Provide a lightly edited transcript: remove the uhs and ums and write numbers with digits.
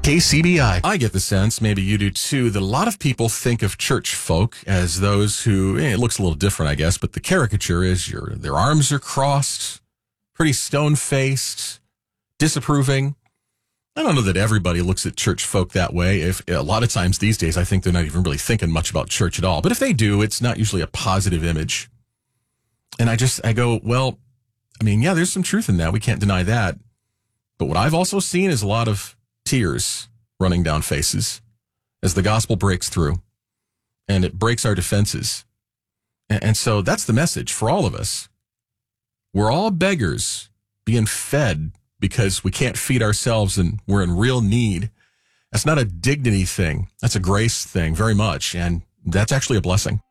KCBI. I get the sense, maybe you do too, that a lot of people think of church folk as those who, it looks a little different, I guess, but the caricature is their arms are crossed, pretty stone-faced, disapproving. I don't know that everybody looks at church folk that way. If a lot of times these days, I think they're not even really thinking much about church at all. But if they do, it's not usually a positive image. And I go, well, I mean, yeah, there's some truth in that. We can't deny that. But what I've also seen is a lot of tears running down faces as the gospel breaks through and it breaks our defenses. And so that's the message for all of us. We're all beggars being fed because we can't feed ourselves and we're in real need. That's not a dignity thing. That's a grace thing very much. And that's actually a blessing.